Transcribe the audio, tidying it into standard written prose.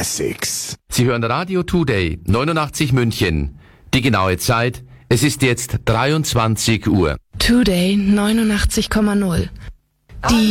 Classics. Sie hören Radio Today 89 München. Die genaue Zeit, es ist jetzt 23 Uhr. Today 89,0. Die